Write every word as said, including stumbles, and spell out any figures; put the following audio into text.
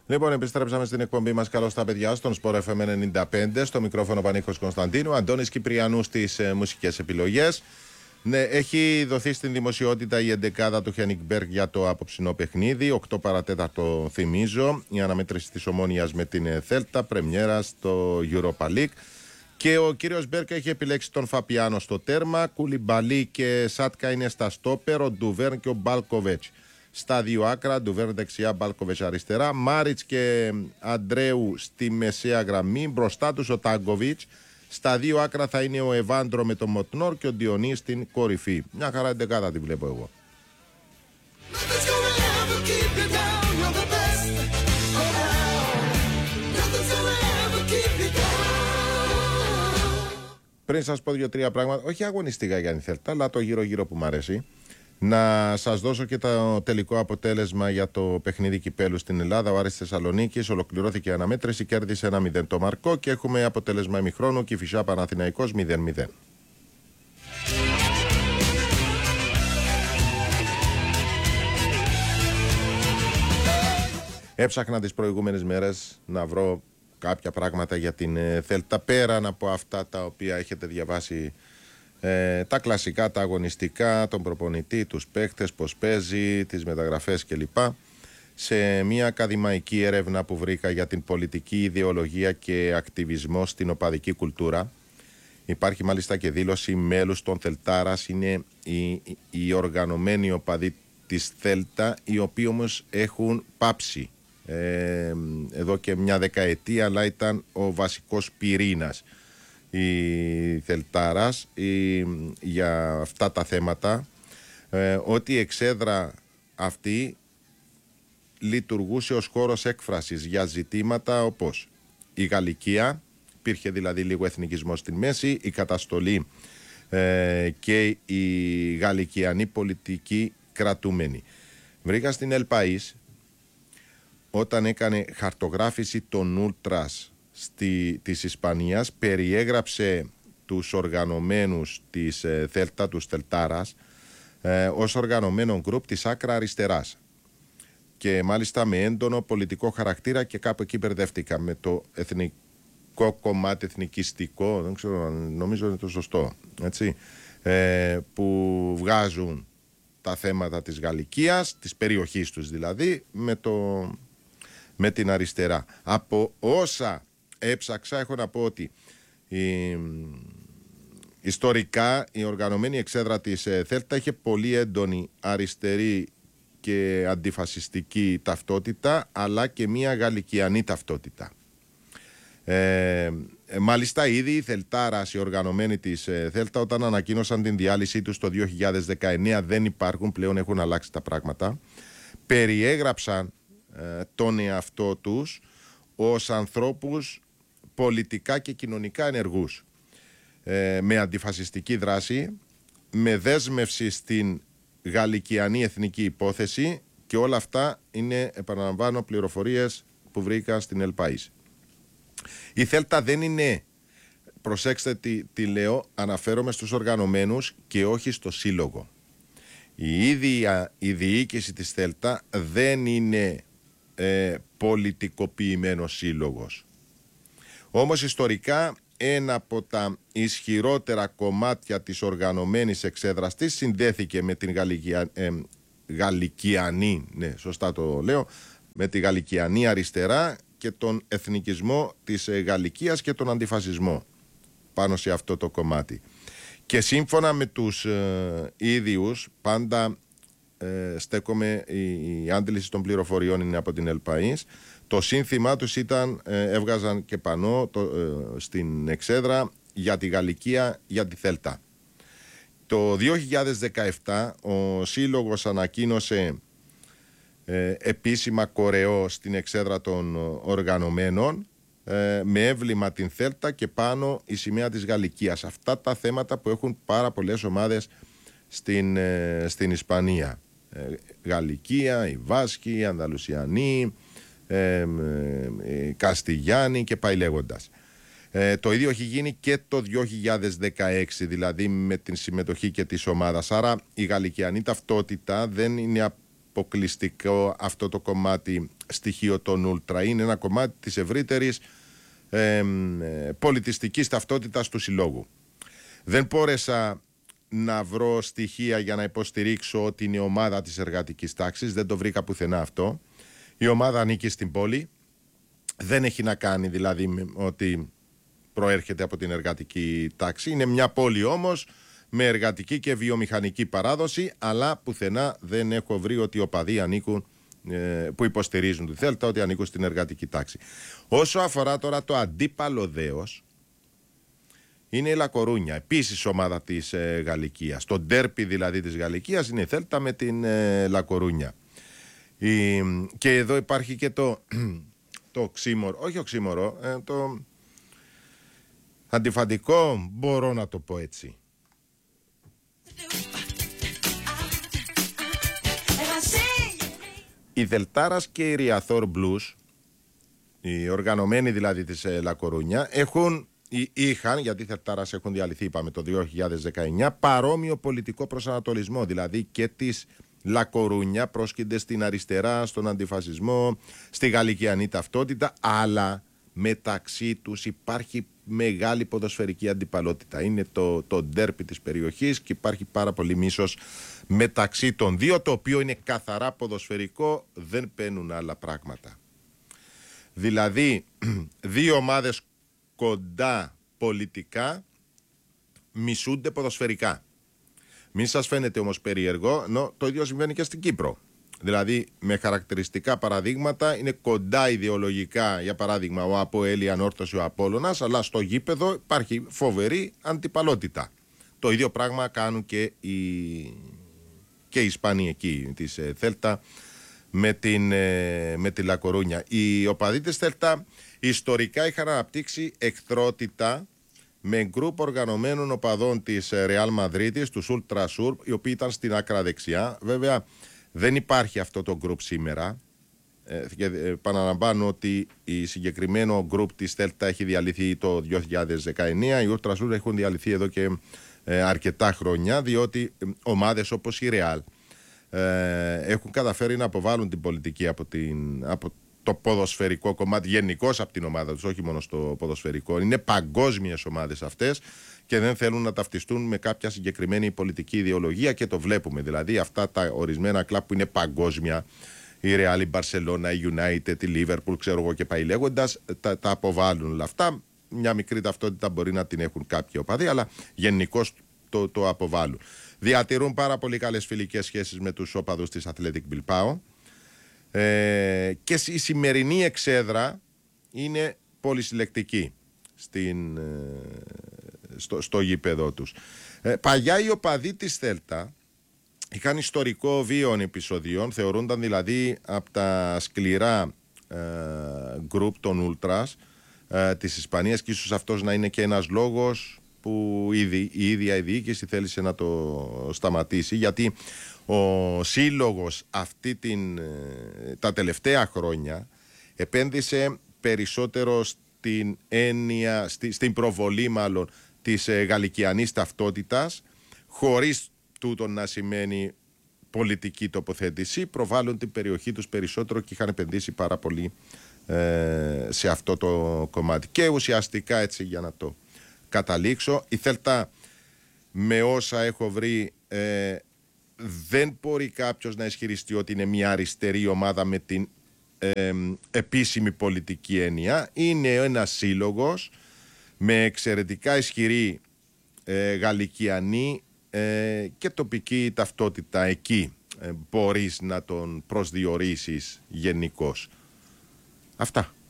Λοιπόν, επιστρέψαμε στην εκπομπή μας. Καλώς τα παιδιά στον Sport εφ εμ ενενήντα πέντε. Στο μικρόφωνο Πανίκος Κωνσταντίνου. Αντώνης Κυπριανού στις ε, μουσικές επιλογές. Ναι, έχει δοθεί στην δημοσιότητα η εντεκάδα του Χένικ Μπέργκ για το απόψινό παιχνίδι. οκτώ παρατέταρτο θυμίζω. Η αναμέτρηση της Ομόνοιας με την Θέλτα. Πρεμιέρα στο Europa League. Και ο κύριος Μπέργκ έχει επιλέξει τον Φαπιάνο στο τέρμα. Κουλιμπαλί και Σάτκα είναι στα στόπερ. Ο Ντουβέρν και ο Μπάλκοβετς στα δύο άκρα. Ντουβέρν δεξιά, Μπάλκοβετς αριστερά. Μάριτς και Αντρέου στη μεσαία γραμμή. Μπροστά τους ο Τάγκοβιτς. Στα δύο άκρα θα είναι ο Εβάντρο με τον Μοτνόρ και ο Διονύς στην κορυφή. Μια χαρά εντεκάδα τη βλέπω εγώ. Πριν σας πω δύο-τρία πράγματα, όχι αγωνιστικά για την Θέλτα, αλλά το γύρω-γύρω που μου αρέσει, να σας δώσω και το τελικό αποτέλεσμα για το παιχνίδι κυπέλου στην Ελλάδα. Ο Άρης Θεσσαλονίκης ολοκληρώθηκε η αναμέτρηση, κέρδισε ένα μηδέν το Μαρκό και έχουμε αποτέλεσμα ημιχρόνου Κηφισιά Παναθηναϊκός μηδέν μηδέν. Έψαχνα τις προηγούμενες μέρες να βρω κάποια πράγματα για την Θέλτα πέραν από αυτά τα οποία έχετε διαβάσει, ε, τα κλασικά, τα αγωνιστικά, τον προπονητή, τους παίχτες, πώς παίζει, τις μεταγραφές κλπ. Σε μια ακαδημαϊκή έρευνα που βρήκα για την πολιτική ιδεολογία και ακτιβισμό στην οπαδική κουλτούρα, υπάρχει μάλιστα και δήλωση μέλους των Θελτάρας, είναι οι, οι οργανωμένοι οπαδοί της Θέλτα, οι οποίοι όμως έχουν πάψει Ε, εδώ και μια δεκαετία, αλλά ήταν ο βασικός πυρήνας η Θελτάρας η, για αυτά τα θέματα, ε, ότι η εξέδρα αυτή λειτουργούσε ως χώρος έκφρασης για ζητήματα όπως η Γαλλικία, υπήρχε δηλαδή λίγο εθνικισμός στην μέση, η καταστολή ε, και η γαλλικιανή πολιτική κρατούμενη. Βρήκα στην El País, όταν έκανε χαρτογράφηση των Ούλτρας στη, της Ισπανίας, περιέγραψε τους οργανωμένους της ε, Θέλτα, τους Θελτάρας, ε, ως οργανωμένο γκρουπ της άκρα αριστεράς. Και μάλιστα με έντονο πολιτικό χαρακτήρα, και κάπου εκεί μπερδεύτηκα με το εθνικό κομμάτι, εθνικιστικό, δεν ξέρω, νομίζω είναι το σωστό, έτσι, ε, που βγάζουν τα θέματα της Γαλλικίας, της περιοχής τους δηλαδή, με το... με την αριστερά. Από όσα έψαξα έχω να πω ότι η, ιστορικά η οργανωμένη εξέδρα της ε, Θέλτα είχε πολύ έντονη αριστερή και αντιφασιστική ταυτότητα, αλλά και μια γαλλικιανή ταυτότητα. Ε, μάλιστα ήδη οι Θελτάρας, οι οργανωμένοι της ε, Θέλτα, όταν ανακοίνωσαν την διάλυσή τους το δύο χιλιάδες δεκαεννέα, δεν υπάρχουν πλέον, έχουν αλλάξει τα πράγματα, περιέγραψαν τον εαυτό τους ως ανθρώπους πολιτικά και κοινωνικά ενεργούς, ε, με αντιφασιστική δράση, με δέσμευση στην γαλλικιανή εθνική υπόθεση, και όλα αυτά είναι, επαναλαμβάνω, πληροφορίες που βρήκα στην El País. Η Θέλτα δεν είναι, προσέξτε τι, τι λέω, αναφέρομαι στους οργανωμένους και όχι στο σύλλογο. Η ίδια η διοίκηση της Θέλτα δεν είναι Ε, πολιτικοποιημένος σύλλογος. Όμως ιστορικά ένα από τα ισχυρότερα κομμάτια της οργανωμένης εξέδρας της συνδέθηκε με την Γαλλικια, ε, Γαλλικιανή, ναι, σωστά το λέω, με τη Γαλλικιανή αριστερά και τον εθνικισμό της ε, Γαλλικίας και τον αντιφασισμό πάνω σε αυτό το κομμάτι. Και σύμφωνα με τους ε, ίδιους, πάντα Ε, στέκομαι, η, η άντληση των πληροφοριών είναι από την El País. Το σύνθημά τους ήταν, ε, έβγαζαν και πανό το, ε, στην εξέδρα για τη Γαλλικία, για τη Θέλτα. Το δύο χιλιάδες δεκαεπτά ο σύλλογος ανακοίνωσε ε, επίσημα κορεό στην εξέδρα των οργανωμένων, ε, με έμβλημα την Θέλτα και πάνω η σημαία της Γαλλικίας. Αυτά τα θέματα που έχουν πάρα πολλές ομάδες στην, ε, στην Ισπανία. Ε, Γαλλικία, η Βάσκη, η Ανδαλουσιανή, ε, ε, ε, Καστιγιάννη και πάει λέγοντας. Ε, το ίδιο έχει γίνει και το δύο χιλιάδες δεκαέξι, δηλαδή με την συμμετοχή και της ομάδας. Άρα η γαλλικιανή ταυτότητα δεν είναι αποκλειστικό αυτό το κομμάτι στοιχείο των Ούλτρα. Είναι ένα κομμάτι της ευρύτερης ε, ε, πολιτιστικής ταυτότητας του συλλόγου. Δεν μπόρεσα να βρω στοιχεία για να υποστηρίξω ότι είναι ομάδα της εργατικής τάξης. Δεν το βρήκα πουθενά αυτό. Η ομάδα ανήκει στην πόλη. Δεν έχει να κάνει δηλαδή με ότι προέρχεται από την εργατική τάξη. Είναι μια πόλη όμως με εργατική και βιομηχανική παράδοση, αλλά πουθενά δεν έχω βρει ότι οι οπαδοί ανήκουν, ε, που υποστηρίζουν τη Θέλτα, ότι ανήκουν στην εργατική τάξη. Όσο αφορά τώρα το αντίπαλο δέος, είναι η Λακορούνια, επίσης ομάδα της ε, Γαλλικίας. Το ντέρπι δηλαδή της Γαλλικίας είναι η Θέλτα με την ε, Λακορούνια. Η, και εδώ υπάρχει και το, το οξύμορο, όχι οξύμορο, ε, το αντιφατικό, μπορώ να το πω έτσι. Η Δελτάρας και η Ριαθόρ Μπλούς, οι οργανωμένοι δηλαδή της ε, Λακορούνια, έχουν ή είχαν, γιατί οι Δελτάρας έχουν διαλυθεί, είπαμε, το δύο χιλιάδες δεκαεννιά, παρόμοιο πολιτικό προσανατολισμό, δηλαδή και της Λακορούνια πρόσκυνται στην αριστερά, στον αντιφασισμό, στη γαλλικιανή ταυτότητα, αλλά μεταξύ τους υπάρχει μεγάλη ποδοσφαιρική αντιπαλότητα. Είναι το, το ντέρπι της περιοχής και υπάρχει πάρα πολύ μίσος μεταξύ των δύο, το οποίο είναι καθαρά ποδοσφαιρικό, δεν παίρνουν άλλα πράγματα. Δηλαδή, δύο ομάδες κοντά πολιτικά μισούνται ποδοσφαιρικά. Μην σας φαίνεται όμως περίεργο, νο, το ίδιο συμβαίνει και στην Κύπρο. Δηλαδή με χαρακτηριστικά παραδείγματα, είναι κοντά ιδεολογικά, για παράδειγμα ο ΑΠΟΕΛ, η Ανόρθωση, ο Απόλλωνας, αλλά στο γήπεδο υπάρχει φοβερή αντιπαλότητα. Το ίδιο πράγμα κάνουν και οι, και οι Ισπανοί εκεί της ε, Θέλτα με, την, ε, με τη Λακορούνια. Οι οπαδοί της Θέλτα ιστορικά είχαν αναπτύξει εχθρότητα με γκρουπ οργανωμένων οπαδών της Ρεάλ Μαδρίτης, του Ultra Sur, οι οποίοι ήταν στην άκρα δεξιά. Βέβαια δεν υπάρχει αυτό το γκρουπ σήμερα. Ε, και επαναλαμβάνω ότι η συγκεκριμένο γκρουπ της Θέλτα έχει διαλυθεί το δύο χιλιάδες δεκαεννιά. Οι Ultra Sur έχουν διαλυθεί εδώ και ε, αρκετά χρόνια, διότι ε, ομάδες όπως η Ρεάλ ε, έχουν καταφέρει να αποβάλουν την πολιτική από, την, από το ποδοσφαιρικό κομμάτι, γενικώς από την ομάδα τους, όχι μόνο στο ποδοσφαιρικό. Είναι παγκόσμιες ομάδες αυτές και δεν θέλουν να ταυτιστούν με κάποια συγκεκριμένη πολιτική ιδεολογία, και το βλέπουμε. Δηλαδή αυτά τα ορισμένα κλαμπ που είναι παγκόσμια, η Real, η Barcelona, η United, η Liverpool, ξέρω εγώ και πάει λέγοντας, τα, τα αποβάλλουν όλα αυτά. Μια μικρή ταυτότητα μπορεί να την έχουν κάποιοι οπαδοί, αλλά γενικώς το, το αποβάλλουν. Διατηρούν πάρα πολύ καλές φιλικές σχέσεις με τους οπαδούς της Athletic Bilbao. Ε, και η σημερινή εξέδρα είναι πολυσυλλεκτική στην, ε, στο, στο γήπεδο τους. Ε, παλιά οι οπαδοί της Θέλτα είχαν ιστορικό βίων επεισοδίων, θεωρούνταν δηλαδή από τα σκληρά ε, γκρουπ των Ούλτρας ε, της Ισπανίας, και ίσως αυτός να είναι και ένας λόγος που ήδη, η ίδια η διοίκηση θέλησε να το σταματήσει, γιατί ο σύλλογος αυτή την, τα τελευταία χρόνια επένδυσε περισσότερο στην έννοια, στη, στην προβολή μάλλον της ε, γαλλικιανής ταυτότητας, χωρίς τούτο να σημαίνει πολιτική τοποθέτηση. Προβάλλουν την περιοχή τους περισσότερο και είχαν επενδύσει πάρα πολύ ε, σε αυτό το κομμάτι. Και ουσιαστικά, έτσι για να το καταλήξω, η Θέλτα, με όσα έχω βρει, ε, δεν μπορεί κάποιος να ισχυριστεί ότι είναι μια αριστερή ομάδα με την ε, επίσημη πολιτική έννοια. Είναι ένας σύλλογος με εξαιρετικά ισχυρή ε, γαλλικιανή ε, και τοπική ταυτότητα. Εκεί ε, μπορείς να τον προσδιορίσεις γενικώς. Αυτά.